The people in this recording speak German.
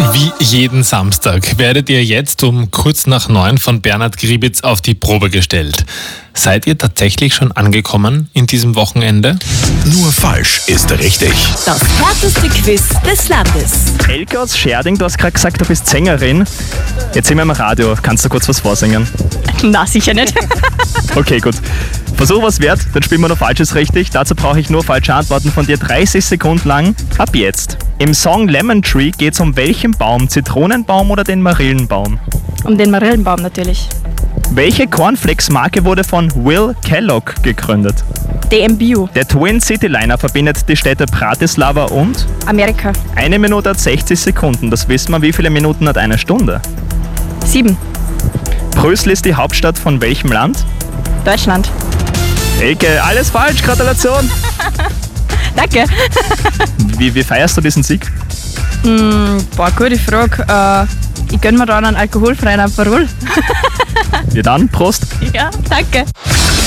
Wie jeden Samstag werdet ihr jetzt um kurz nach 9 von Bernhard Gribitz auf die Probe gestellt. Seid ihr tatsächlich schon angekommen in diesem Wochenende? Nur falsch ist richtig. Das härteste Quiz des Landes. Elke aus Scherding, du hast gerade gesagt, du bist Sängerin. Jetzt sind wir im Radio. Kannst du kurz was vorsingen? Na, sicher nicht. Okay, gut. Versuch was wert, dann spielen wir noch Falsches richtig. Dazu brauche ich nur falsche Antworten von dir 30 Sekunden lang. Ab jetzt. Im Song Lemon Tree geht es um welchen Baum? Zitronenbaum oder den Marillenbaum? Um den Marillenbaum natürlich. Welche Cornflakes-Marke wurde von Will Kellogg gegründet? DM Bio. Der Twin City Liner verbindet die Städte Bratislava und? Amerika. 1 Minute hat 60 Sekunden. Das wissen wir, wie viele Minuten hat eine Stunde? 7. Brüssel ist die Hauptstadt von welchem Land? Deutschland. Elke, alles falsch, Gratulation! Danke. Wie feierst du diesen Sieg? Gute Frage. Ich gönn mir dann einen alkoholfreien Aperol. Wir dann, Prost! Ja, danke.